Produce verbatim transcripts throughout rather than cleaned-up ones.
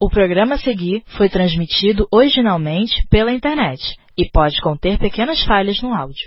O programa a seguir foi transmitido originalmente pela internet e pode conter pequenas falhas no áudio.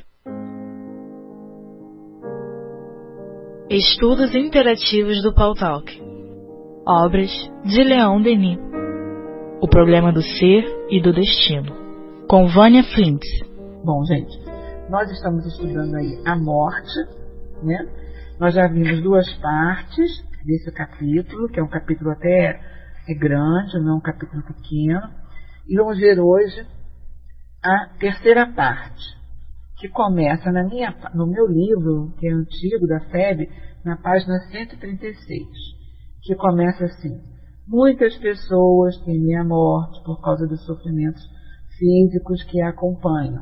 Estudos interativos do Paul Talk. Obras de Leon Denis. O problema do ser e do destino. Com Vânia Flint. Bom, gente, nós estamos estudando aí a morte, né? Nós já vimos duas partes desse capítulo, que é um capítulo até é grande, não é um capítulo pequeno. E vamos ver hoje a terceira parte, que começa na minha, no meu livro, que é antigo, da F E B, na página cento e trinta e seis, que começa assim: muitas pessoas temem a morte por causa dos sofrimentos físicos que a acompanham.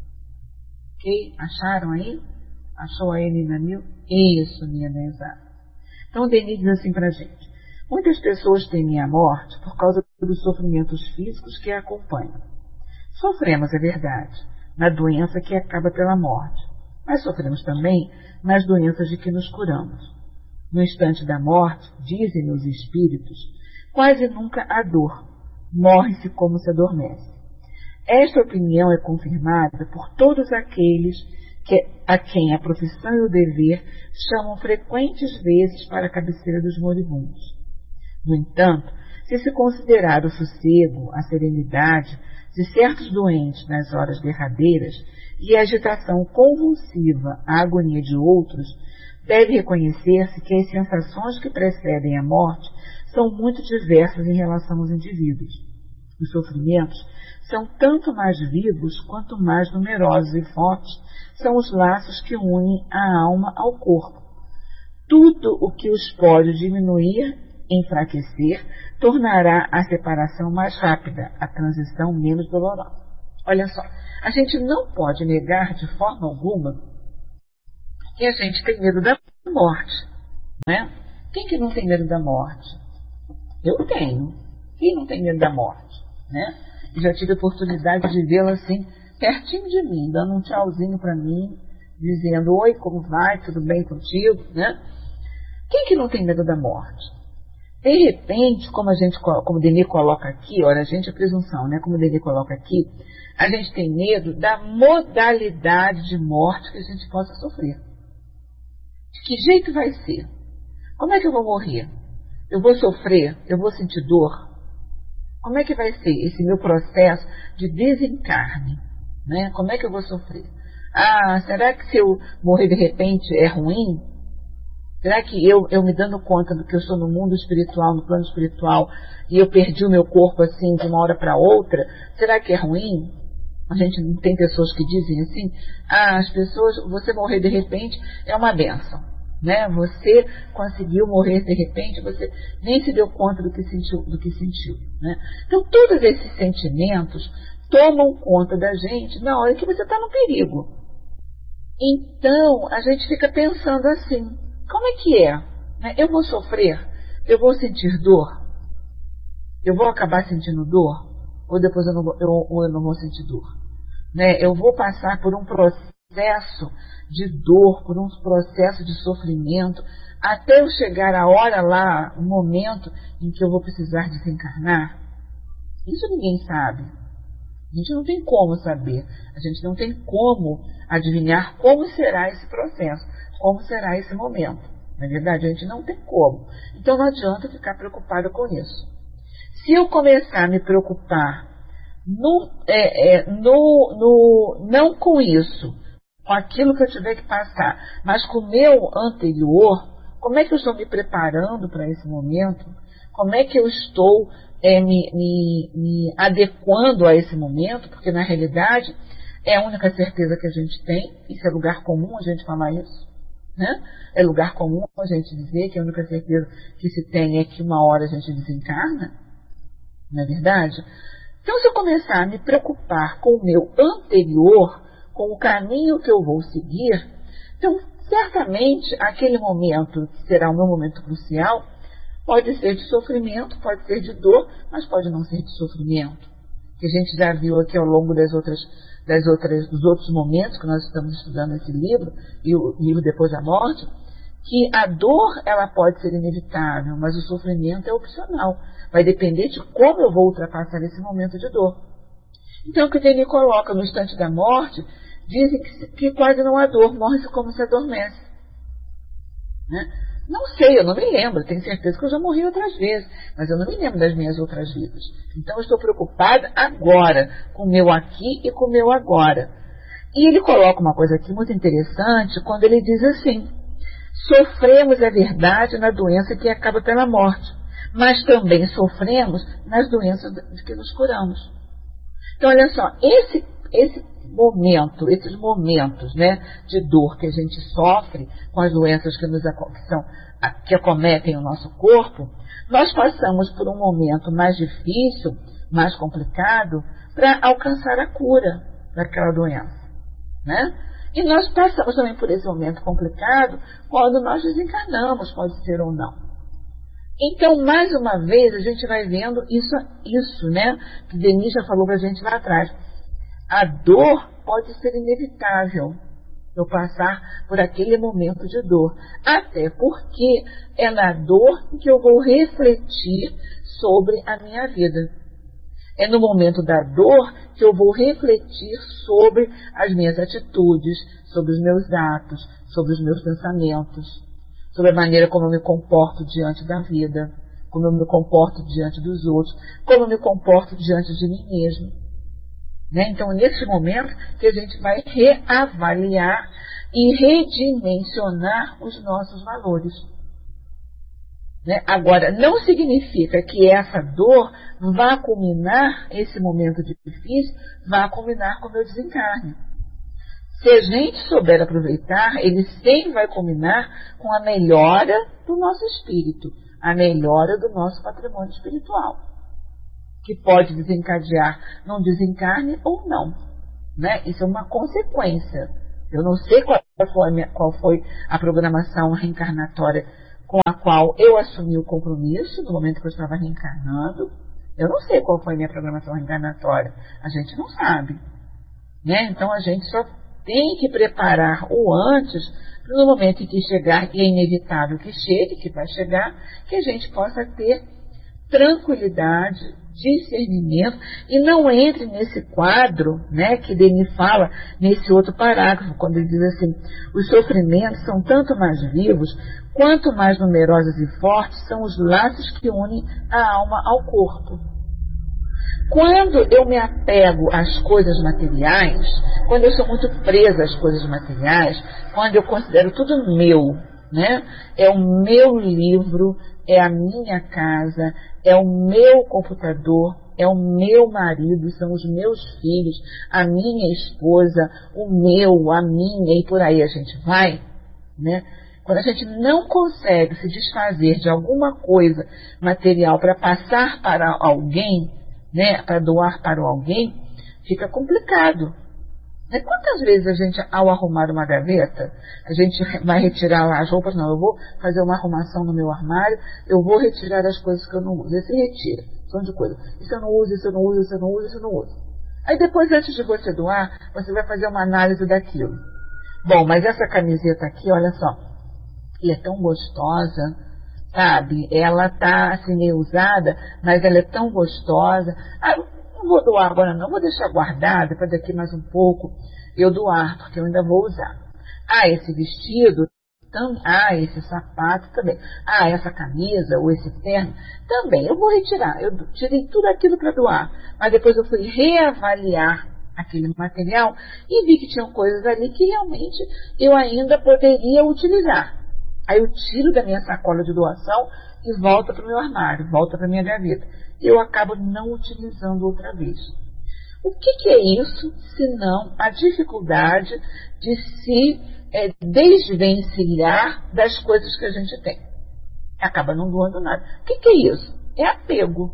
Ok? Acharam aí? Achou aí, Nina Mil? Isso, Nina, exato. Então, o Denis diz assim pra gente: muitas pessoas temem a morte por causa dos sofrimentos físicos que a acompanham. Sofremos, é verdade, na doença que acaba pela morte, mas sofremos também nas doenças de que nos curamos. No instante da morte, dizem os espíritos, quase nunca há dor, morre-se como se adormece. Esta opinião é confirmada por todos aqueles que, a quem a profissão e o dever chamam frequentes vezes para a cabeceira dos moribundos. No entanto, se se considerar o sossego, a serenidade de certos doentes nas horas derradeiras e a agitação convulsiva, a agonia de outros, deve reconhecer-se que as sensações que precedem a morte são muito diversas em relação aos indivíduos. Os sofrimentos são tanto mais vivos quanto mais numerosos e fortes são os laços que unem a alma ao corpo. Tudo o que os pode diminuir, enfraquecer, tornará a separação mais rápida, a transição menos dolorosa. Olha só, a gente não pode negar de forma alguma que a gente tem medo da morte, né? Quem que não tem medo da morte? Eu tenho. Quem não tem medo da morte, né? E já tive a oportunidade de vê-la assim, pertinho de mim, dando um tchauzinho para mim, dizendo: oi, como vai? Tudo bem contigo? Né? Quem que não tem medo da morte? De repente, como a gente, como o Denis coloca aqui, olha, a gente é presunção, né? Como o Denis coloca aqui, a gente tem medo da modalidade de morte que a gente possa sofrer. De que jeito vai ser? Como é que eu vou morrer? Eu vou sofrer? Eu vou sentir dor? Como é que vai ser esse meu processo de desencarne? Né? Como é que eu vou sofrer? Ah, será que se eu morrer de repente é ruim? Será que eu, eu me dando conta do que eu estou no mundo espiritual, no plano espiritual, e eu perdi o meu corpo assim de uma hora para outra, será que é ruim? A gente não tem pessoas que dizem assim: ah, as pessoas, você morrer de repente é uma bênção. Né? Você conseguiu morrer de repente, você nem se deu conta do que sentiu. Do que sentiu né? Então, todos esses sentimentos tomam conta da gente na hora que você está no perigo. Então, a gente fica pensando assim: como é que é? Né? Eu vou sofrer? Eu vou sentir dor? Eu vou acabar sentindo dor? Ou depois eu não vou, eu, ou eu não vou sentir dor? Né? Eu vou passar por um processo de dor, por um processo de sofrimento, até eu chegar a hora lá, o momento em que eu vou precisar desencarnar? Isso ninguém sabe. A gente não tem como saber. A gente não tem como adivinhar como será esse processo, como será esse momento. Na verdade, a gente não tem como. Então não adianta ficar preocupado com isso. Se eu começar a me preocupar no, é, é, no, no, não com isso, com aquilo que eu tiver que passar, mas com o meu anterior, como é que eu estou me preparando para esse momento? Como é que eu estou é, me, me, me adequando a esse momento? Porque, na realidade, é a única certeza que a gente tem. Isso é lugar comum a gente falar isso, né? É lugar comum a gente dizer que a única certeza que se tem é que uma hora a gente desencarna, não é verdade? Então, se eu começar a me preocupar com o meu anterior, com o caminho que eu vou seguir, então, certamente, aquele momento que será o meu momento crucial, pode ser de sofrimento, pode ser de dor, mas pode não ser de sofrimento. Que a gente já viu aqui ao longo das outras, das outras, dos outros momentos que nós estamos estudando esse livro, e o livro Depois da Morte, que a dor ela pode ser inevitável, mas o sofrimento é opcional. Vai depender de como eu vou ultrapassar esse momento de dor. Então, o que ele coloca no instante da morte, dizem que, que quase não há dor, morre-se como se adormece. Né? Não sei, eu não me lembro, tenho certeza que eu já morri outras vezes, mas eu não me lembro das minhas outras vidas. Então, eu estou preocupada agora, com o meu aqui e com o meu agora. E ele coloca uma coisa aqui muito interessante, quando ele diz assim: sofremos, é verdade, na doença que acaba pela morte, mas também sofremos nas doenças de que nos curamos. Então, olha só, esse, esse momento, esses momentos, né, de dor que a gente sofre com as doenças que, nos, que, são, que acometem o nosso corpo, nós passamos por um momento mais difícil, mais complicado, para alcançar a cura daquela doença. Né? E nós passamos também por esse momento complicado quando nós desencarnamos, pode ser ou não. Então, mais uma vez, a gente vai vendo isso, isso né, que Denis já falou para a gente lá atrás. A dor pode ser inevitável, eu passar por aquele momento de dor. Até porque é na dor que eu vou refletir sobre a minha vida. É no momento da dor que eu vou refletir sobre as minhas atitudes, sobre os meus atos, sobre os meus pensamentos, sobre a maneira como eu me comporto diante da vida, como eu me comporto diante dos outros, como eu me comporto diante de mim mesmo. Né? Então, nesse momento que a gente vai reavaliar e redimensionar os nossos valores. Né? Agora, não significa que essa dor vá culminar, esse momento difícil, vá culminar com o meu desencarne. Se a gente souber aproveitar, ele sempre vai culminar com a melhora do nosso espírito, a melhora do nosso patrimônio espiritual, que pode desencadear num desencarne ou não. Né? Isso é uma consequência. Eu não sei qual foi a, minha, qual foi a programação reencarnatória com a qual eu assumi o compromisso no momento que eu estava reencarnando. Eu não sei qual foi a minha programação reencarnatória. A gente não sabe. Né? Então a gente só tem que preparar o antes, no momento em que chegar, e é inevitável que chegue, que vai chegar, que a gente possa ter tranquilidade, discernimento, e não entre nesse quadro, né, que Denis fala nesse outro parágrafo, quando ele diz assim: os sofrimentos são tanto mais vivos, quanto mais numerosos e fortes são os laços que unem a alma ao corpo. Quando eu me apego às coisas materiais, quando eu sou muito presa às coisas materiais, quando eu considero tudo meu, né? É o meu livro, é a minha casa, é o meu computador, é o meu marido, são os meus filhos, a minha esposa, o meu, a minha, e por aí a gente vai, né? Quando a gente não consegue se desfazer de alguma coisa material para passar para alguém, né, para doar para alguém, fica complicado. Né? Quantas vezes a gente, ao arrumar uma gaveta, a gente vai retirar lá as roupas? Não, eu vou fazer uma arrumação no meu armário, eu vou retirar as coisas que eu não uso. Esse retira, são de coisa. Isso eu não uso, isso eu não uso, isso eu não uso, isso eu não uso. Aí depois, antes de você doar, você vai fazer uma análise daquilo. Bom, mas essa camiseta aqui, olha só, ela é tão gostosa, sabe? Ela tá assim meio usada, mas ela é tão gostosa. Ah, não vou doar agora não, vou deixar guardada para daqui mais um pouco eu doar, porque eu ainda vou usar. Ah, esse vestido, tam, ah, esse sapato também. Ah, essa camisa ou esse terno também. Eu vou retirar. Eu tirei tudo aquilo para doar, mas depois eu fui reavaliar aquele material e vi que tinham coisas ali que realmente eu ainda poderia utilizar. Aí eu tiro da minha sacola de doação e volta para o meu armário, volta para a minha gaveta. Eu acabo não utilizando outra vez. O que, que é isso, senão a dificuldade de se é, desvencilhar das coisas que a gente tem? Acaba não doando nada. O que, que é isso? É apego.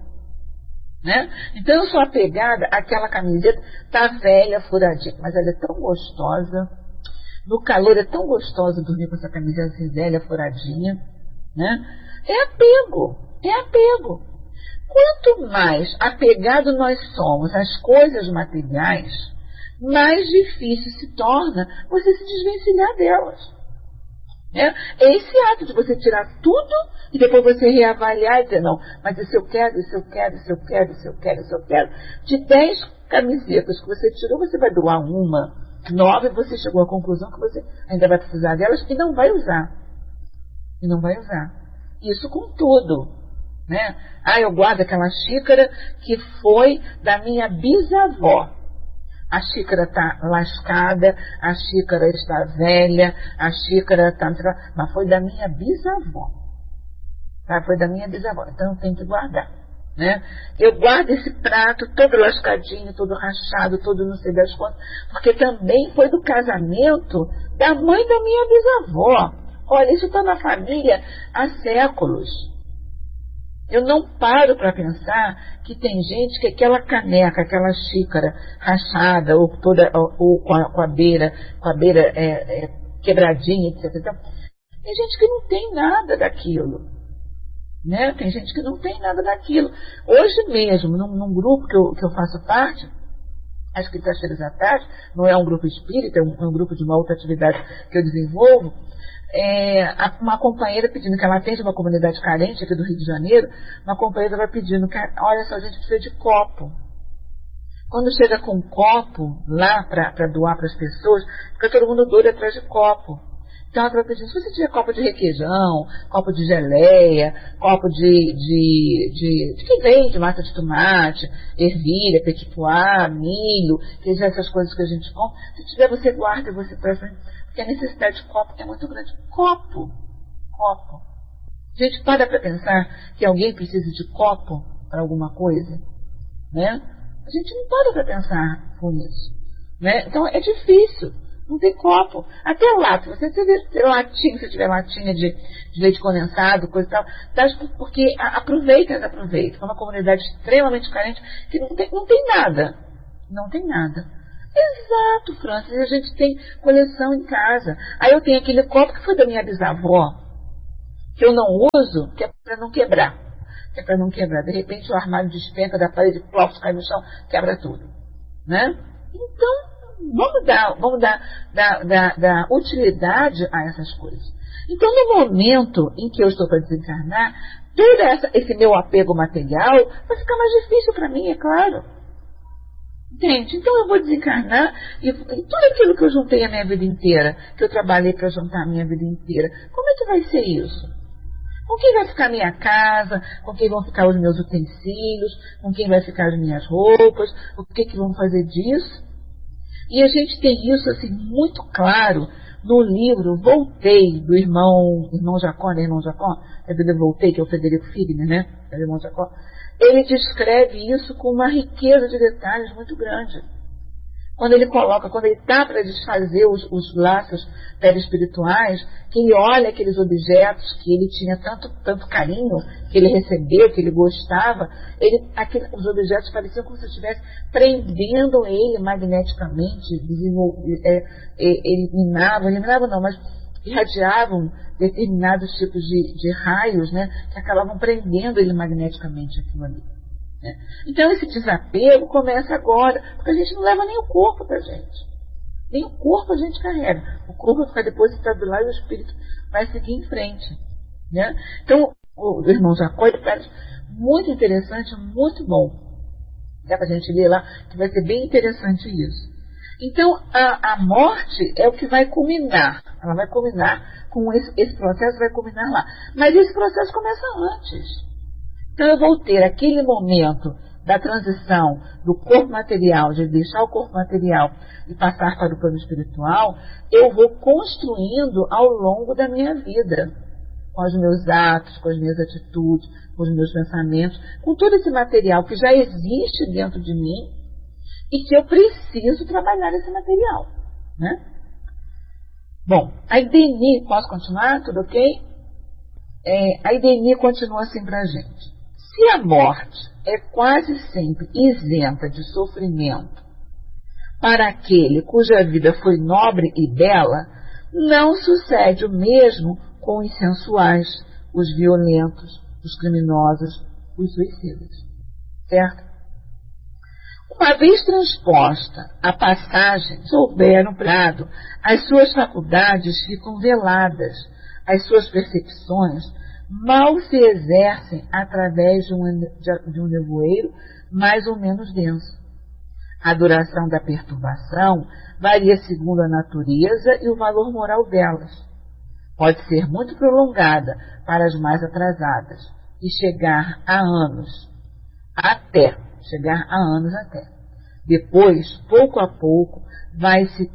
Né? Então eu sou apegada àquela camiseta, tá velha, furadinha, mas ela é tão gostosa. No calor é tão gostoso dormir com essa camiseta assim, velha, furadinha, né? É apego, é apego. Quanto mais apegado nós somos às coisas materiais, mais difícil se torna você se desvencilhar delas. É, é esse ato de você tirar tudo e depois você reavaliar e dizer, não, mas isso eu quero, isso eu quero, isso eu quero, isso eu quero, isso eu quero. De dez camisetas que você tirou, você vai doar uma, nove, você chegou à conclusão que você ainda vai precisar delas e não vai usar. E não vai usar. Isso com tudo. Né? Ah, eu guardo aquela xícara que foi da minha bisavó. A xícara está lascada, a xícara está velha, a xícara está... Mas foi da minha bisavó. Tá? Foi da minha bisavó. Então eu tenho que guardar. Né? Eu guardo esse prato todo lascadinho, todo rachado, todo não sei das quantas, porque também foi do casamento da mãe da minha bisavó. Olha, isso está na família há séculos. Eu não paro para pensar que tem gente que aquela caneca, aquela xícara rachada, ou, toda, ou, ou com, a, com a beira, com a beira é, é, quebradinha, etcétera. Tem gente que não tem nada daquilo. Né? Tem gente que não tem nada daquilo. Hoje mesmo, num, num grupo que eu, que eu faço parte, às quintas-feiras à tarde, não é um grupo espírita, é um, é um grupo de uma outra atividade que eu desenvolvo, é, uma companheira pedindo, que ela atende uma comunidade carente aqui do Rio de Janeiro, uma companheira vai pedindo, que, olha só, a gente precisa de copo. Quando chega com um copo lá para doar para as pessoas, fica todo mundo doido atrás de copo. Então ela vai pedindo, se você tiver copo de requeijão, copo de geleia, copo de, de, de, de que vende, massa de tomate, ervilha, petit pois, milho, que já essas coisas que a gente compra, se tiver você guarda e você presta, porque a necessidade de copo é muito grande. Copo, copo. A gente para para pensar que alguém precisa de copo para alguma coisa, né? A gente não para para pensar com isso, né? Então é difícil. Não tem copo. Até lata. Você tem latinha, se tiver latinha de, de leite condensado, coisa e tal, tá, porque aproveita, aproveita. É uma comunidade extremamente carente que não tem, não tem nada. Não tem nada. Exato, Francis. A gente tem coleção em casa. Aí eu tenho aquele copo que foi da minha bisavó, que eu não uso, que é para não quebrar. Que é para não quebrar. De repente o armário despenca da parede, plof, cai no chão, quebra tudo. Né? Então, Vamos dar, vamos dar, dar, dar, dar utilidade a essas coisas. Então, no momento em que eu estou para desencarnar, todo essa, esse meu apego material vai ficar mais difícil para mim, é claro. Entende? Então eu vou desencarnar e, e tudo aquilo que eu juntei a minha vida inteira, que eu trabalhei para juntar a minha vida inteira, como é que vai ser isso? Com quem vai ficar a minha casa? Com quem vão ficar os meus utensílios? Com quem vai ficar as minhas roupas? O que que vão fazer disso? E a gente tem isso assim muito claro no livro Voltei, do irmão, irmão Jacó, né, irmão Jacó? É do Voltei, que é o Frederico Figner, né? É do irmão Jacó. Ele descreve isso com uma riqueza de detalhes muito grande. Quando ele coloca, quando ele está para desfazer os, os laços perispirituais, que ele olha aqueles objetos que ele tinha tanto, tanto carinho, que ele recebeu, que ele gostava, ele, aquele, os objetos pareciam como se estivesse prendendo ele magneticamente, é, é, eliminavam, eliminavam não, mas irradiavam determinados tipos de, de raios, né, que acabavam prendendo ele magneticamente aquilo ali. Então esse desapego começa agora, porque a gente não leva nem o corpo pra gente. Nem o corpo a gente carrega. O corpo vai ficar depositado lá e o espírito vai seguir em frente. Né? Então o, o irmão Jacó faz muito interessante, muito bom. Dá pra gente ler lá, que vai ser bem interessante isso. Então a, a morte é o que vai culminar. Ela vai culminar com esse, esse processo, vai culminar lá. Mas esse processo começa antes. Então eu vou ter aquele momento da transição do corpo material, de deixar o corpo material e passar para o plano espiritual, eu vou construindo ao longo da minha vida, com os meus atos, com as minhas atitudes, com os meus pensamentos, com todo esse material que já existe dentro de mim e que eu preciso trabalhar esse material. Né? Bom, a Ideni, posso continuar? Tudo ok? É, a Ideni continua assim para a gente. Se a morte é quase sempre isenta de sofrimento para aquele cuja vida foi nobre e bela, não sucede o mesmo com os sensuais, os violentos, os criminosos, os suicidas. Certo? Uma vez transposta a passagem, souber no prado, as suas faculdades ficam veladas, as suas percepções mal se exercem através de um, de um nevoeiro mais ou menos denso. A duração da perturbação varia segundo a natureza e o valor moral delas. Pode ser muito prolongada para as mais atrasadas e chegar a anos, até, chegar a anos até. Depois, pouco a pouco, vai se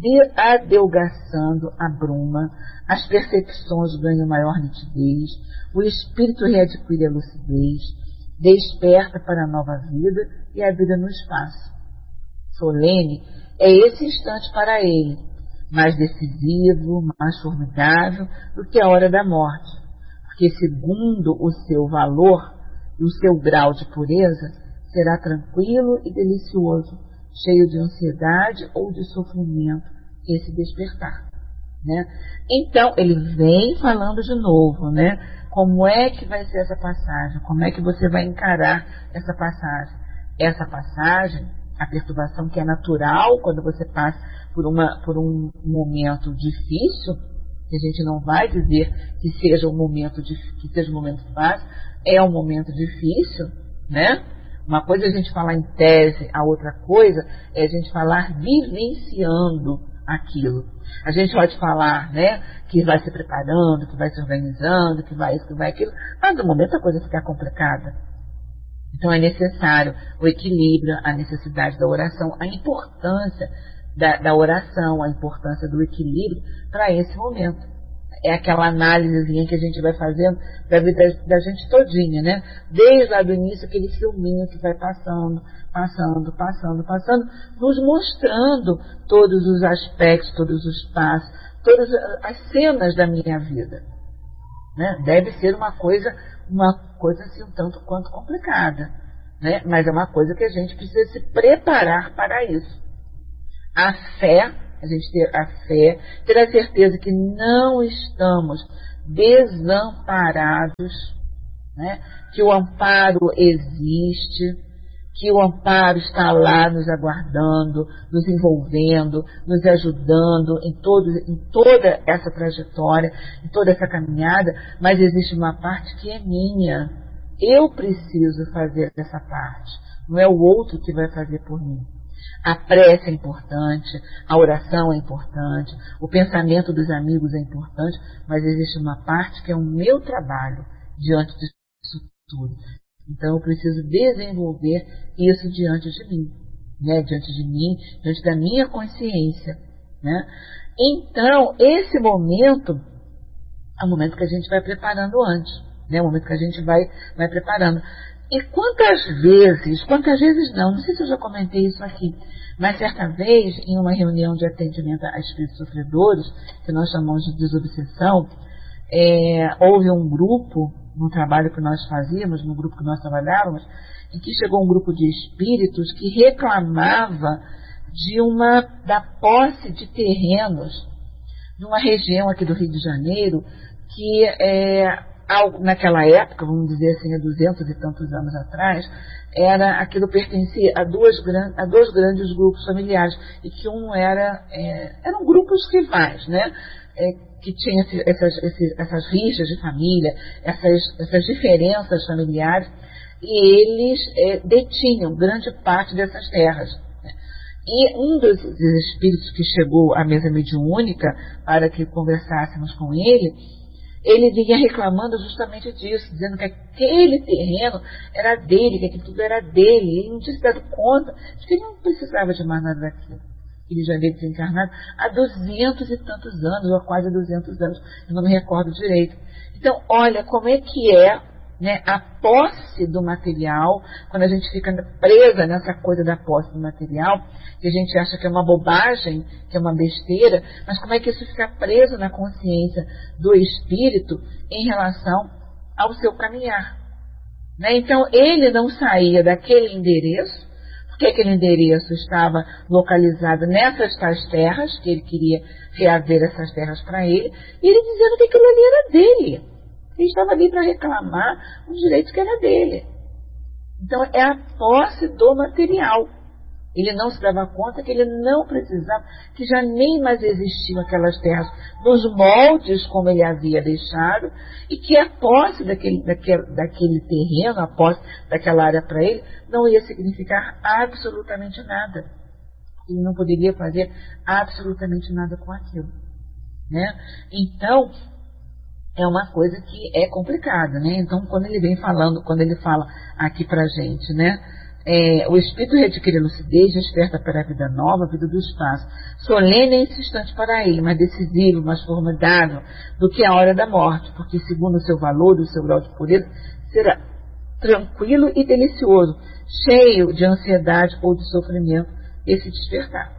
adelgaçando a bruma, as percepções ganham maior nitidez, o espírito readquire a lucidez, desperta para a nova vida e a vida no espaço. Solene é esse instante para ele, mais decisivo, mais formidável do que a hora da morte, porque segundo o seu valor e o seu grau de pureza, será tranquilo e delicioso, cheio de ansiedade ou de sofrimento, esse despertar. Né? Então, ele vem falando de novo, né? Como é que vai ser essa passagem? Como é que você vai encarar essa passagem? Essa passagem, a perturbação que é natural quando você passa por, uma, por um momento difícil, que a gente não vai dizer que seja um momento, de, que seja um momento fácil, é um momento difícil, né? Uma coisa é a gente falar em tese, a outra coisa é a gente falar vivenciando aquilo. A gente pode falar, né, que vai se preparando, que vai se organizando, que vai isso, que vai aquilo, mas no momento a coisa fica complicada. Então é necessário o equilíbrio, a necessidade da oração, a importância da, da oração, a importância do equilíbrio para esse momento. É aquela análisezinha que a gente vai fazendo da vida da gente todinha, né? Desde lá do início, aquele filminho que vai passando, passando, passando, passando, nos mostrando todos os aspectos, todos os passos, todas as cenas da minha vida. Né? Deve ser uma coisa, uma coisa assim um tanto quanto complicada, né? Mas é uma coisa que a gente precisa se preparar para isso. A fé, a gente ter a fé, ter a certeza que não estamos desamparados, né? Que o amparo existe, que o amparo está lá nos aguardando, nos envolvendo, nos ajudando em, todo, em toda essa trajetória, em toda essa caminhada, mas existe uma parte que é minha. Eu preciso fazer essa parte, não é o outro que vai fazer por mim. A prece é importante, a oração é importante, o pensamento dos amigos é importante, mas existe uma parte que é o meu trabalho diante disso tudo. Então eu preciso desenvolver isso diante de mim, né? Diante de mim, diante da minha consciência. Né? Então, esse momento é o momento que a gente vai preparando antes, né? É o momento que a gente vai, vai preparando. E quantas vezes, quantas vezes não, não sei se eu já comentei isso aqui, mas certa vez, em uma reunião de atendimento a espíritos sofredores, que nós chamamos de desobsessão, é, houve um grupo, no trabalho que nós fazíamos, no grupo que nós trabalhávamos, em que chegou um grupo de espíritos que reclamava de uma, da posse de terrenos, de uma região aqui do Rio de Janeiro, que é, naquela época, vamos dizer assim, há duzentos e tantos anos atrás, era, aquilo pertencia a, duas, a dois grandes grupos familiares, e que um era, é, eram grupos rivais, né? É, que tinha essas, esses, essas rixas de família, essas, essas diferenças familiares, e eles é, detinham grande parte dessas terras. Né? E um dos espíritos que chegou à mesa mediúnica para que conversássemos com ele, ele vinha reclamando justamente disso, dizendo que aquele terreno era dele, que aquilo tudo era dele, ele não tinha se dado conta de que ele não precisava de mais nada daquilo. Ele já veio desencarnado há duzentos e tantos anos, ou quase duzentos anos, eu não me recordo direito. Então, olha como é que é, né, a posse do material, quando a gente fica presa nessa coisa da posse do material, que a gente acha que é uma bobagem, que é uma besteira, mas como é que isso fica preso na consciência do espírito em relação ao seu caminhar. Né? Então, ele não saía daquele endereço, que aquele endereço estava localizado nessas tais terras, que ele queria reaver essas terras para ele, e ele dizendo que aquilo ali era dele. Ele estava ali para reclamar um direito que era dele. Então, é a posse do material. Ele não se dava conta que ele não precisava, que já nem mais existiam aquelas terras nos moldes como ele havia deixado, e que a posse daquele, daquele, daquele terreno, a posse daquela área para ele, não ia significar absolutamente nada. Ele não poderia fazer absolutamente nada com aquilo, né? Então, é uma coisa que é complicada, né? Então, quando ele vem falando, quando ele fala aqui pra gente, né? É, o espírito readquire lucidez, desperta para a vida nova, a vida do espaço, solene e insistente para ele, mais decisivo, mais formidável do que a hora da morte, porque segundo o seu valor, o seu grau de pureza, será tranquilo e delicioso, cheio de ansiedade ou de sofrimento esse despertar,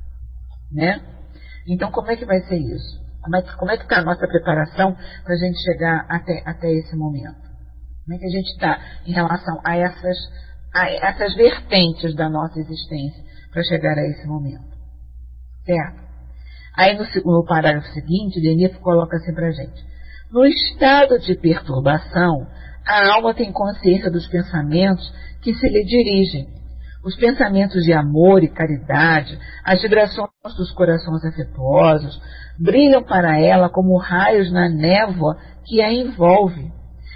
né? Então, como é que vai ser isso? Como é que, como é que está a nossa preparação para a gente chegar até, até esse momento? Como é que a gente está em relação a essas, a essas vertentes da nossa existência para chegar a esse momento? Certo? Aí no, no parágrafo seguinte, Denis coloca assim para a gente. No estado de perturbação, a alma tem consciência dos pensamentos que se lhe dirigem. Os pensamentos de amor e caridade, as vibrações dos corações afetuosos, brilham para ela como raios na névoa que a envolve.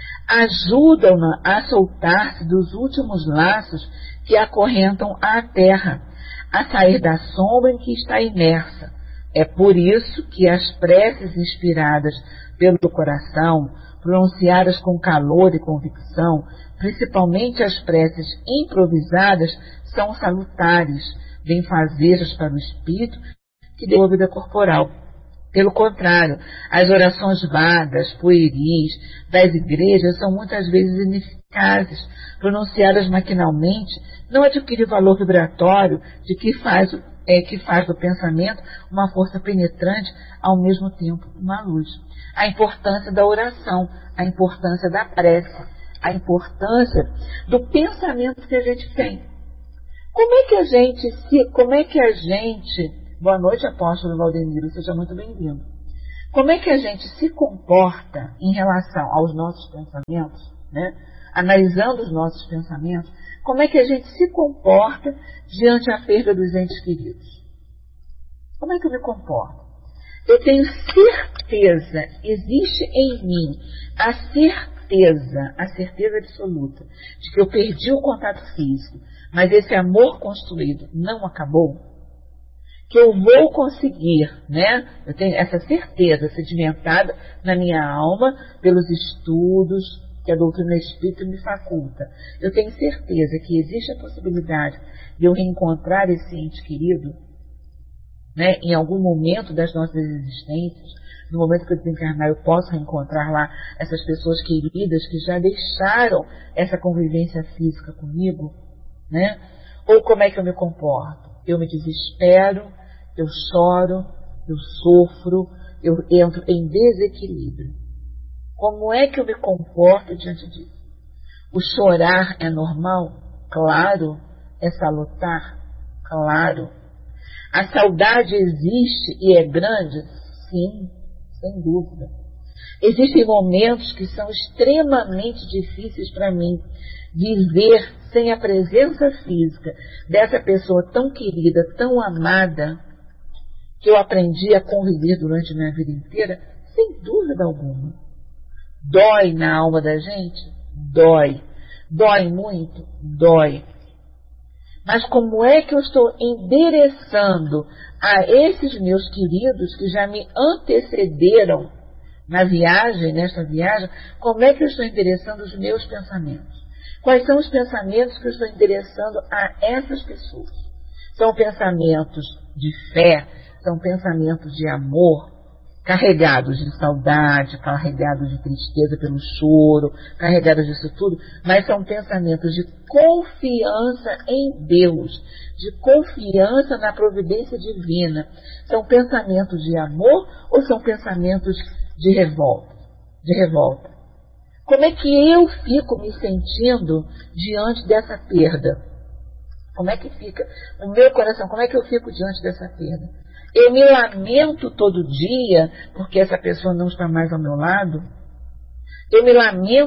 Ajudam-na a soltar-se dos últimos laços que acorrentam à terra, a sair da sombra em que está imersa. É por isso que as preces inspiradas pelo coração, pronunciadas com calor e convicção, principalmente as preces improvisadas, são salutares, benfazejas para o espírito que deu a vida corporal. Pelo contrário, as orações vagas, pueris das igrejas são muitas vezes ineficazes, pronunciadas maquinalmente, não adquirem valor vibratório de que faz, é, que faz do pensamento uma força penetrante, ao mesmo tempo uma luz. A importância da oração, a importância da prece, a importância do pensamento que a gente tem. Como é que a gente se, como é que a gente, boa noite, apóstolo Valdemiro, seja muito bem-vindo. Como é que a gente se comporta em relação aos nossos pensamentos, né? Analisando os nossos pensamentos, como é que a gente se comporta diante da perda dos entes queridos? Como é que eu me comporto? Eu tenho certeza, existe em mim a certeza, a certeza absoluta de que eu perdi o contato físico, mas esse amor construído não acabou, que eu vou conseguir, né? Eu tenho essa certeza sedimentada na minha alma pelos estudos que a doutrina espírita me faculta. Eu tenho certeza que existe a possibilidade de eu reencontrar esse ente querido, né? Em algum momento das nossas existências, no momento que eu desencarnar, eu posso reencontrar lá essas pessoas queridas que já deixaram essa convivência física comigo, né? Ou como é que eu me comporto? Eu me desespero, eu choro, eu sofro, eu entro em desequilíbrio. Como é que eu me comporto diante disso? O chorar é normal? Claro. É salutar? Claro. A saudade existe e é grande? Sim, sem dúvida. Existem momentos que são extremamente difíceis para mim viver sem a presença física dessa pessoa tão querida, tão amada, que eu aprendi a conviver durante a minha vida inteira, sem dúvida alguma. Dói na alma da gente? Dói. Dói muito? Dói. Mas como é que eu estou endereçando a esses meus queridos que já me antecederam na viagem, nesta viagem, como é que eu estou endereçando os meus pensamentos? Quais são os pensamentos que eu estou endereçando a essas pessoas? São pensamentos de fé, são pensamentos de amor, carregados de saudade, carregados de tristeza pelo choro, carregados disso tudo, mas são pensamentos de confiança em Deus, de confiança na providência divina. São pensamentos de amor ou são pensamentos de revolta? De revolta. Como é que eu fico me sentindo diante dessa perda? Como é que fica o meu coração? Como é que eu fico diante dessa perda? Eu me lamento todo dia porque essa pessoa não está mais ao meu lado? Eu me lamento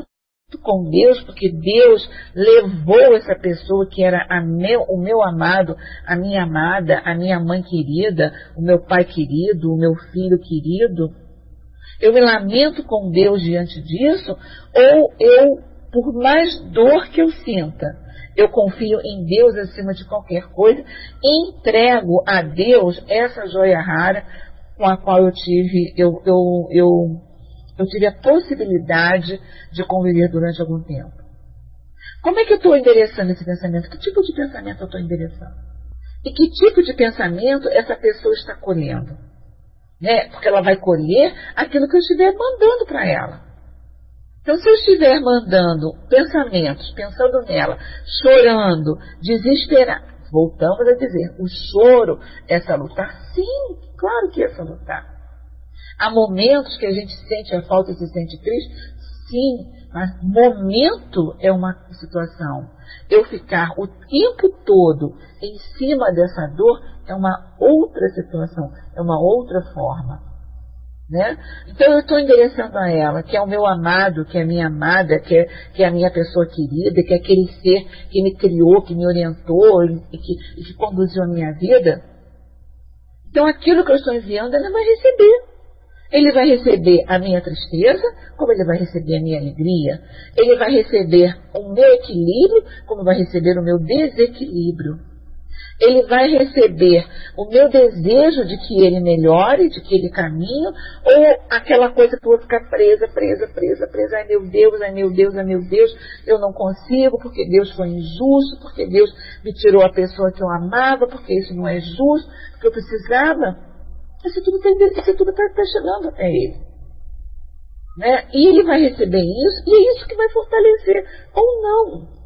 com Deus, porque Deus levou essa pessoa que era a meu, o meu amado, a minha amada, a minha mãe querida, o meu pai querido, o meu filho querido. Eu me lamento com Deus diante disso, ou eu, por mais dor que eu sinta, eu confio em Deus acima de qualquer coisa, e entrego a Deus essa joia rara com a qual eu tive, eu, eu, eu, eu tive a possibilidade de conviver durante algum tempo. Como é que eu estou endereçando esse pensamento? Que tipo de pensamento eu estou endereçando? E que tipo de pensamento essa pessoa está colhendo? Né? Porque ela vai colher aquilo que eu estiver mandando para ela. Então, se eu estiver mandando pensamentos, pensando nela, chorando, desesperado, voltamos a dizer, o choro é salutar? Sim, claro que é salutar. Há momentos que a gente sente a falta e se sente triste? Sim, mas momento é uma situação. Eu ficar o tempo todo em cima dessa dor é uma outra situação, é uma outra forma. Né? Então eu estou endereçando a ela, que é o meu amado, que é a minha amada, que é, que é a minha pessoa querida, que é aquele ser que me criou, que me orientou e que, e que conduziu a minha vida. Então aquilo que eu estou enviando, ela vai receber. Ele vai receber a minha tristeza, como ele vai receber a minha alegria. Ele vai receber o meu equilíbrio, como vai receber o meu desequilíbrio. Ele vai receber o meu desejo de que ele melhore, de que ele caminhe, ou aquela coisa que eu vou ficar presa, presa, presa, presa. Ai meu Deus, ai meu Deus, ai meu Deus, eu não consigo, porque Deus foi injusto, porque Deus me tirou a pessoa que eu amava, porque isso não é justo, porque eu precisava. Isso tudo está tá chegando até ele. Né? E ele vai receber isso, e é isso que vai fortalecer, ou não.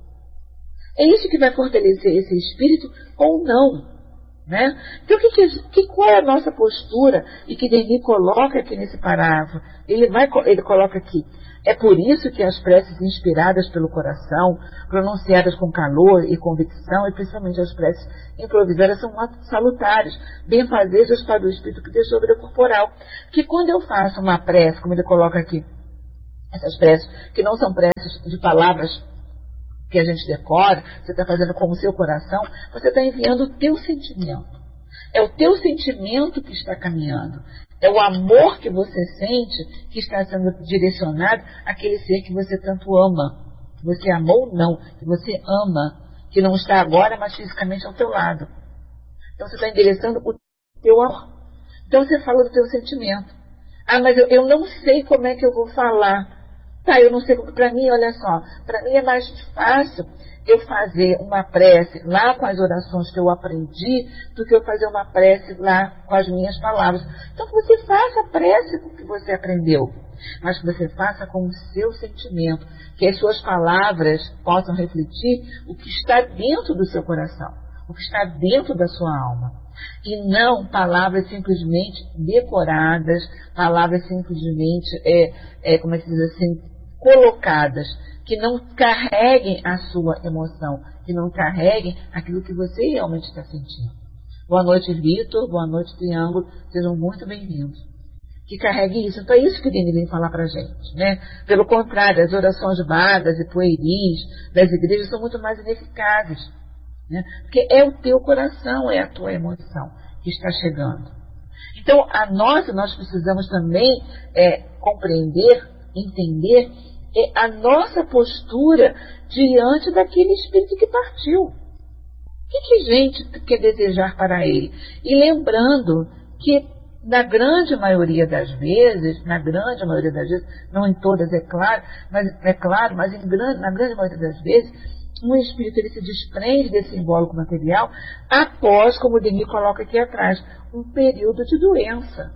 É isso que vai fortalecer esse espírito ou não. Né? Então, que, que, qual é a nossa postura? E que Denis coloca aqui nesse parágrafo. Ele, vai, ele coloca aqui. É por isso que as preces inspiradas pelo coração, pronunciadas com calor e convicção, e principalmente as preces improvisadas, são salutares, benfazejas para o espírito que deixou a vida corporal. Que quando eu faço uma prece, como ele coloca aqui, essas preces, que não são preces de palavras que a gente decora, você está fazendo com o seu coração, você está enviando o teu sentimento. É o teu sentimento que está caminhando. É o amor que você sente que está sendo direcionado àquele ser que você tanto ama. Que você amou, não. Que você ama. Que não está agora, mas fisicamente ao teu lado. Então você está endereçando o teu amor. Então você fala do teu sentimento. Ah, mas eu, eu não sei como é que eu vou falar. Tá, eu não sei, para mim, olha só, para mim é mais fácil eu fazer uma prece lá com as orações que eu aprendi do que eu fazer uma prece lá com as minhas palavras. Então que você faça a prece com o que você aprendeu, mas que você faça com o seu sentimento, que as suas palavras possam refletir o que está dentro do seu coração, o que está dentro da sua alma. E não palavras simplesmente decoradas, palavras simplesmente, é, é, como é que diz assim, colocadas, que não carreguem a sua emoção, que não carreguem aquilo que você realmente está sentindo. Boa noite, Vitor, boa noite, Triângulo, sejam muito bem-vindos. Que carregue isso. Então é isso que o Denis vem falar para a gente, né? Pelo contrário, as orações vagas e pueris das igrejas são muito mais ineficazes, né? Porque é o teu coração, é a tua emoção que está chegando. Então, a nós, nós precisamos também é, compreender, entender é a nossa postura diante daquele espírito que partiu. O que, que a gente quer desejar para ele? E lembrando que, na grande maioria das vezes, na grande maioria das vezes, não em todas, é claro, mas, é claro, mas em grande, na grande maioria das vezes, um espírito ele se desprende desse simbólico material após, como o Denis coloca aqui atrás, um período de doença.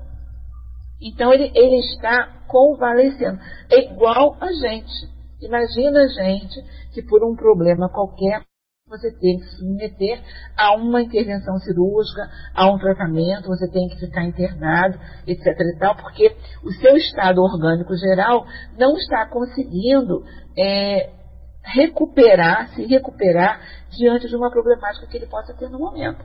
Então ele, ele está convalescendo. É igual a gente. Imagina a gente que por um problema qualquer você tem que se submeter a uma intervenção cirúrgica, a um tratamento, você tem que ficar internado, etc e tal, porque o seu estado orgânico geral não está conseguindo é, recuperar, se recuperar diante de uma problemática que ele possa ter no momento.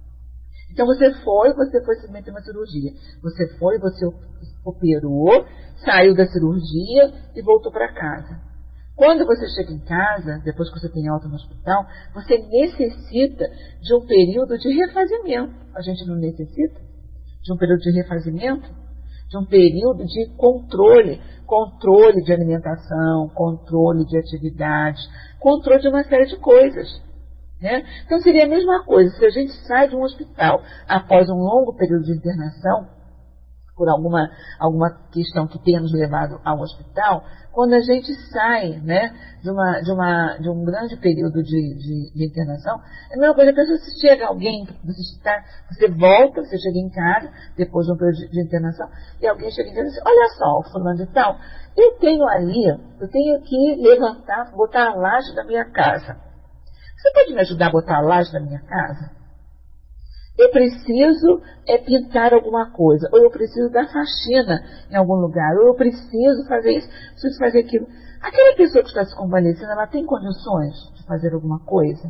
Então você foi, você foi se submeter a uma cirurgia. Você foi, você operou, saiu da cirurgia e voltou para casa. Quando você chega em casa, depois que você tem alta no hospital, você necessita de um período de refazimento. A gente não necessita de um período de refazimento? De um período de controle, controle de alimentação, controle de atividades, controle de uma série de coisas. Né? Então seria a mesma coisa, se a gente sai de um hospital após um longo período de internação, por alguma, alguma questão que tenha nos levado ao hospital, quando a gente sai, né, de, uma, de, uma, de um grande período de, de, de internação, é a mesma coisa que se chega alguém, você, está, você volta, você chega em casa, depois de um período de, de internação, e alguém chega em casa e diz, olha só, fulano de tal, eu tenho ali, eu tenho que levantar, botar a laje da minha casa. Você pode me ajudar a botar a laje da minha casa? Eu preciso é, pintar alguma coisa, ou eu preciso dar faxina em algum lugar, ou eu preciso fazer isso, preciso fazer aquilo. Aquela pessoa que está se convalescendo, ela tem condições de fazer alguma coisa?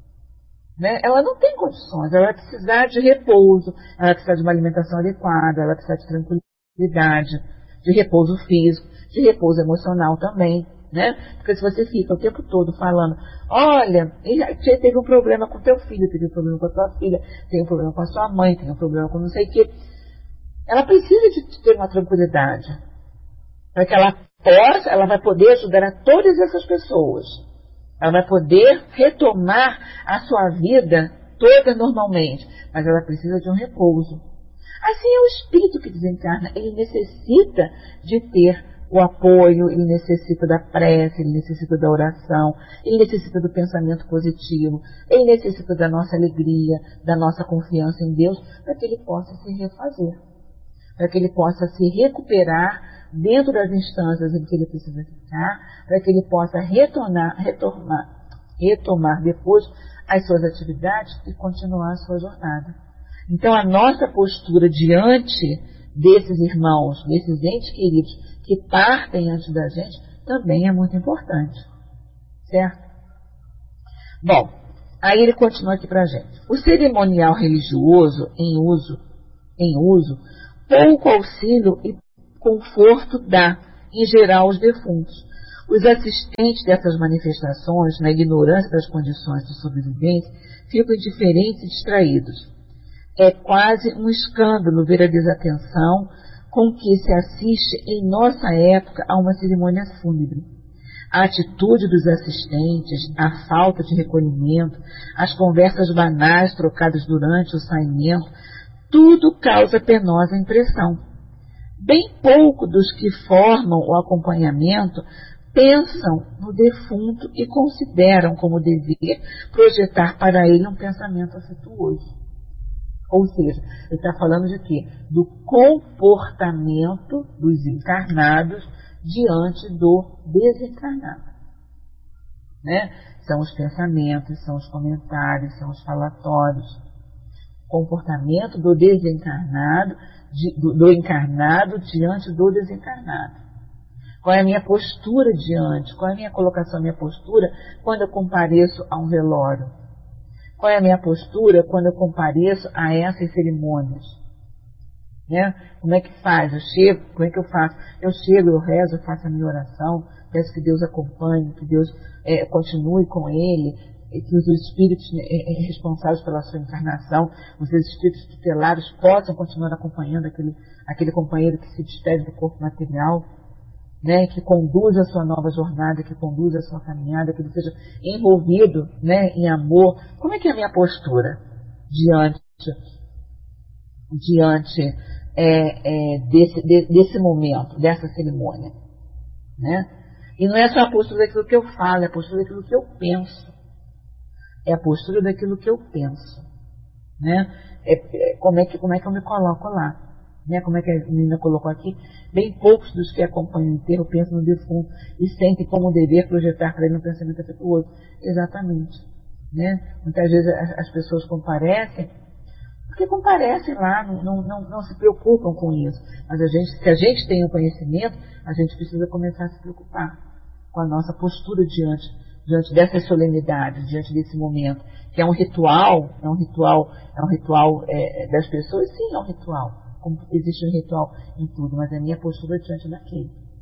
Né? Ela não tem condições, ela vai precisar de repouso, ela vai precisar de uma alimentação adequada, ela vai precisar de tranquilidade, de repouso físico, de repouso emocional também. Né? Porque se você fica o tempo todo falando, olha, você teve um problema com teu filho, teve um problema com a tua filha, tem um problema com a sua mãe, tem um problema com não sei o quê, ela precisa de ter uma tranquilidade, para que ela possa, ela vai poder ajudar a todas essas pessoas, ela vai poder retomar a sua vida toda normalmente, mas ela precisa de um repouso. Assim é o espírito que desencarna, ele necessita de ter o apoio, ele necessita da prece, ele necessita da oração, ele necessita do pensamento positivo, ele necessita da nossa alegria, da nossa confiança em Deus, para que ele possa se refazer, para que ele possa se recuperar dentro das instâncias em que ele precisa ficar, para que ele possa retornar, retomar, retomar depois as suas atividades e continuar a sua jornada. Então a nossa postura diante desses irmãos, desses entes queridos que partem antes da gente, também é muito importante. Certo? Bom, aí ele continua aqui pra gente. O cerimonial religioso em uso, em uso, pouco auxílio e conforto dá, em geral, aos defuntos. Os assistentes dessas manifestações, na ignorância das condições de sobrevivência, ficam indiferentes e distraídos. É quase um escândalo ver a desatenção com que se assiste em nossa época a uma cerimônia fúnebre. A atitude dos assistentes, a falta de recolhimento, as conversas banais trocadas durante o saimento, tudo causa penosa impressão. Bem pouco dos que formam o acompanhamento pensam no defunto e consideram como dever projetar para ele um pensamento afetuoso. Ou seja, ele está falando de quê? Do comportamento dos encarnados diante do desencarnado. Né? São os pensamentos, são os comentários, são os falatórios. Comportamento do desencarnado, de, do, do encarnado diante do desencarnado. Qual é a minha postura diante? Qual é a minha colocação, a minha postura quando eu compareço a um velório? Qual é a minha postura quando eu compareço a essas cerimônias? Né? Como é que faz? Eu chego, como é que eu faço? Eu chego, eu rezo, eu faço a minha oração, peço que Deus acompanhe, que Deus é, continue com ele, que os espíritos é, responsáveis pela sua encarnação, os espíritos tutelados possam continuar acompanhando aquele, aquele companheiro que se despede do corpo material, né, que conduza a sua nova jornada, que conduza a sua caminhada, que ele seja envolvido, né, em amor. Como é que é a minha postura diante, diante é, é, desse, de, desse momento, dessa cerimônia? Né? E não é só a postura daquilo que eu falo, é a postura daquilo que eu penso. É a postura daquilo que eu penso. Né? É, é, como, é que, como é que eu me coloco lá? Né, como é que a menina colocou aqui, bem poucos dos que acompanham o enterro pensam no defunto e sentem como dever projetar para ele um pensamento afetuoso. Exatamente. Né? Muitas vezes as, as pessoas comparecem, porque comparecem lá, não, não, não, não se preocupam com isso. Mas a gente, se a gente tem o conhecimento, a gente precisa começar a se preocupar com a nossa postura diante, diante dessas solenidades, diante desse momento, que é um ritual, é um ritual, é um ritual é, das pessoas, sim, é um ritual. Como existe um ritual em tudo, mas é a minha postura diante daquele.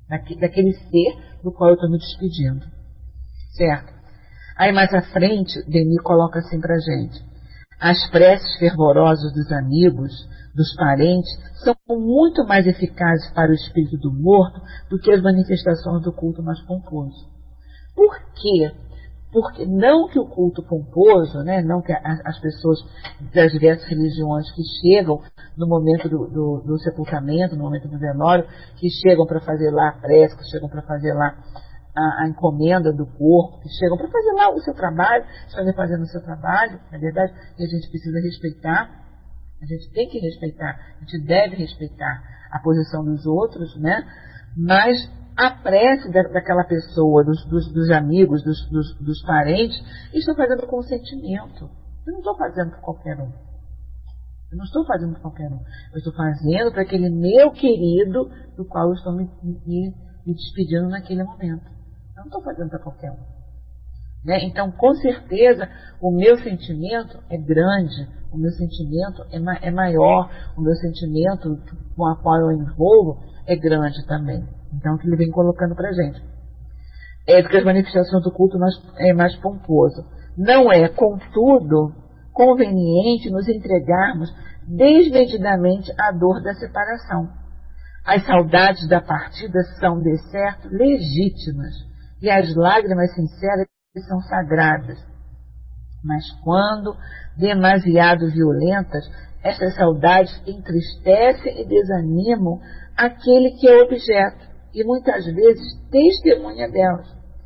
daquele ser do qual eu estou me despedindo. Certo? Aí mais à frente, Denis coloca assim pra gente: as preces fervorosas dos amigos, dos parentes, são muito mais eficazes para o espírito do morto do que as manifestações do culto mais pomposo. Por quê? Porque não que o culto pomposo, né, não que a, as pessoas das diversas religiões que chegam no momento do, do, do sepultamento, no momento do velório, que chegam para fazer lá a prece, que chegam para fazer lá a, a encomenda do corpo, que chegam para fazer lá o seu trabalho, estão fazendo o seu trabalho, na verdade, e a gente precisa respeitar, a gente tem que respeitar, a gente deve respeitar a posição dos outros, né, mas a prece da, daquela pessoa, dos, dos, dos amigos, dos, dos, dos parentes, estou fazendo com sentimento. Eu não estou fazendo por qualquer um. Eu não estou fazendo por qualquer um. Eu estou fazendo para aquele meu querido do qual eu estou me, me, me despedindo naquele momento. Eu não estou fazendo para qualquer um. Né? Então, com certeza, o meu sentimento é grande, o meu sentimento é, ma é maior, o meu sentimento com o qual eu envolvo é grande também. Então, o que ele vem colocando para a gente é que as manifestações do culto mais, é mais pomposo. Não é, contudo, conveniente nos entregarmos desmedidamente à dor da separação. As saudades da partida são, de certo, legítimas, e as lágrimas sinceras são sagradas. Mas quando demasiado violentas, essas saudades entristecem e desanimam aquele que é objeto, e muitas vezes testemunha delas.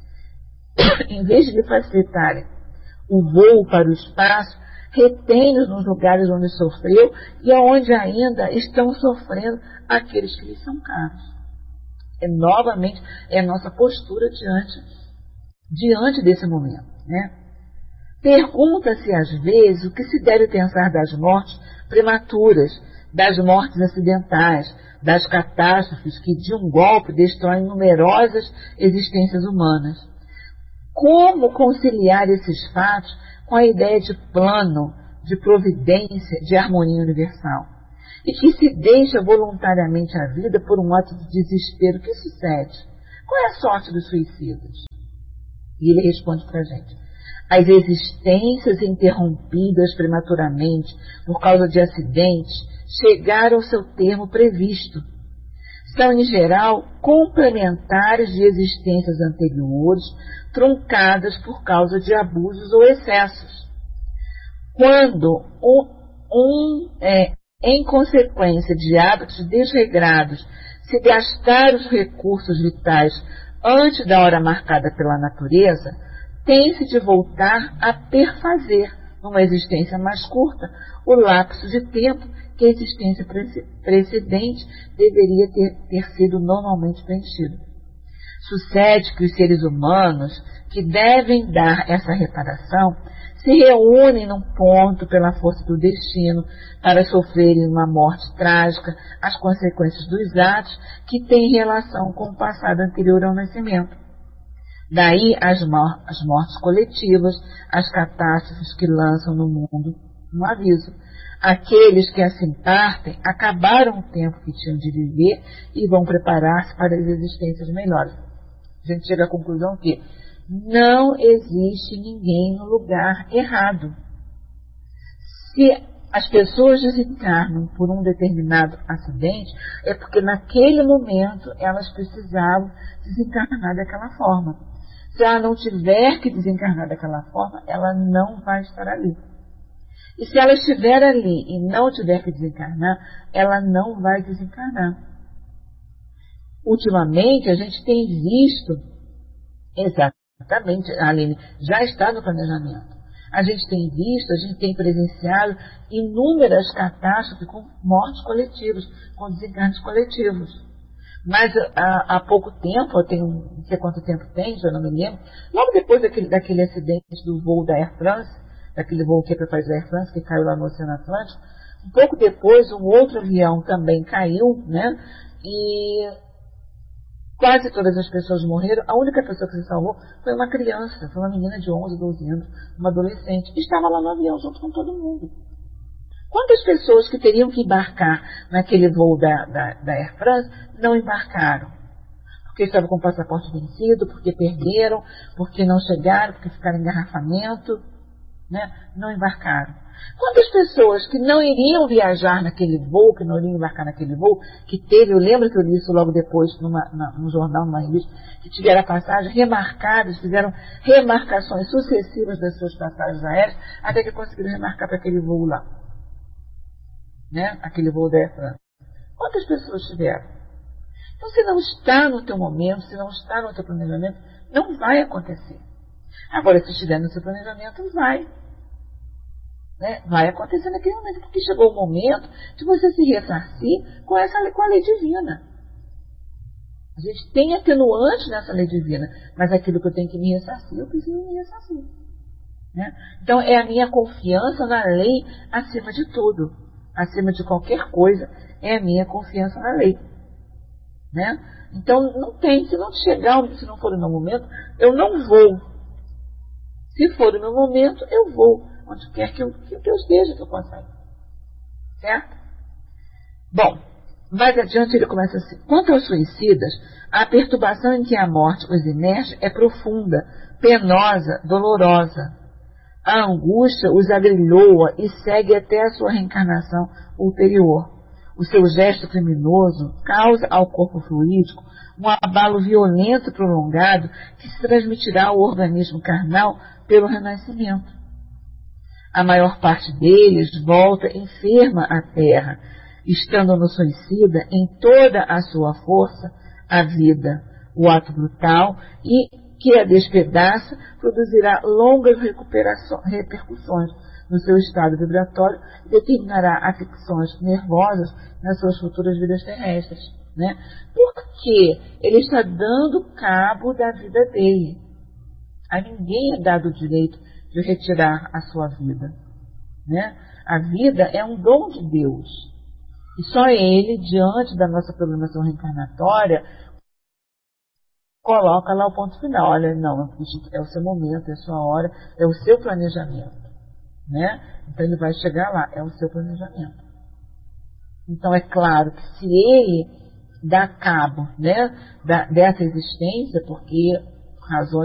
Em vez de lhe facilitarem o voo para o espaço, retém-nos nos lugares onde sofreu e onde ainda estão sofrendo aqueles que lhe são caros. É novamente é a nossa postura diante, diante desse momento, né? Pergunta-se às vezes o que se deve pensar das mortes prematuras, das mortes acidentais, das catástrofes que de um golpe destroem numerosas existências humanas. Como conciliar esses fatos com a ideia de plano, de providência, de harmonia universal? E que se deixa voluntariamente a vida por um ato de desespero, que sucede? Qual é a sorte dos suicidas? E ele responde para a gente: as existências interrompidas prematuramente por causa de acidentes chegaram ao seu termo previsto. São, em geral, complementares de existências anteriores, truncadas por causa de abusos ou excessos. Quando, um, um, é, em consequência de hábitos desregrados, se gastar os recursos vitais antes da hora marcada pela natureza, tem-se de voltar a perfazer, numa existência mais curta, o lapso de tempo que a existência precedente deveria ter, ter sido normalmente preenchido. Sucede que os seres humanos, que devem dar essa reparação, se reúnem num ponto pela força do destino para sofrerem uma morte trágica, as consequências dos atos que têm relação com o passado anterior ao nascimento. Daí as, mor as mortes coletivas, as catástrofes que lançam no mundo um aviso. Aqueles que assim partem acabaram o tempo que tinham de viver e vão preparar-se para as existências melhores. A gente chega à conclusão que não existe ninguém no lugar errado. Se as pessoas desencarnam por um determinado acidente, é porque naquele momento elas precisavam desencarnar daquela forma. Se ela não tiver que desencarnar daquela forma, ela não vai estar ali. E se ela estiver ali e não tiver que desencarnar, ela não vai desencarnar. Ultimamente, a gente tem visto, exatamente, Aline, já está no planejamento. A gente tem visto, a gente tem presenciado inúmeras catástrofes com mortes coletivas, com desencarnes coletivos. Mas há, há pouco tempo, tem, não sei quanto tempo tem, já não me lembro, logo depois daquele, daquele acidente do voo da Air France, daquele voo que é para fazer da Air France, que caiu lá no Oceano Atlântico, um pouco depois um outro avião também caiu, né, e quase todas as pessoas morreram. A única pessoa que se salvou foi uma criança, foi uma menina de onze, doze anos, uma adolescente, estava lá no avião junto com todo mundo. Quantas pessoas que teriam que embarcar naquele voo da, da, da Air France não embarcaram? porque estavam com o passaporte vencido, porque perderam, porque não chegaram, porque ficaram em engarrafamento, né? Não embarcaram. Quantas pessoas que não iriam viajar naquele voo, que não iriam embarcar naquele voo, que teve, eu lembro que eu li isso logo depois numa, na, num jornal, numa revista, que tiveram a passagem remarcadas, fizeram remarcações sucessivas das suas passagens aéreas, até que conseguiram remarcar para aquele voo lá. Né? Aquele voo da Air France. Quantas pessoas tiveram? Então, se não está no teu momento, se não está no teu planejamento, não vai acontecer. Agora, se estiver no seu planejamento, vai. Né? Vai acontecer naquele momento, porque chegou o momento de você se ressarcir com, essa, com a lei divina. A gente tem atenuante nessa lei divina, mas aquilo que eu tenho que me ressarcir, eu preciso me ressarcir. Né? Então, é a minha confiança na lei acima de tudo. Acima de qualquer coisa, é a minha confiança na lei. Né? Então, não tem, se não chegar, se não for o meu momento, eu não vou. Se for o meu momento, eu vou. Onde quer que eu, que eu esteja, que eu possa ir. Certo? Bom, mais adiante ele começa assim. Quanto aos suicidas, a perturbação em que a morte os imerge é profunda, penosa, dolorosa. A angústia os agrilhoa e segue até a sua reencarnação ulterior. O seu gesto criminoso causa ao corpo fluídico um abalo violento e prolongado que se transmitirá ao organismo carnal pelo renascimento. A maior parte deles volta enferma à terra, estando no suicida em toda a sua força a vida, o ato brutal, e que a despedaça produzirá longas repercussões no seu estado vibratório e determinará afecções nervosas nas suas futuras vidas terrestres. Né? Porque ele está dando cabo da vida dele. A ninguém é dado o direito de retirar a sua vida. Né? A vida é um dom de Deus. E só Ele, diante da nossa programação reencarnatória, coloca lá o ponto final. Olha, não, é o seu momento, é a sua hora, é o seu planejamento. Né? Então ele vai chegar lá, é o seu planejamento. Então é claro que se ele dá cabo, né, da, dessa existência, porque razões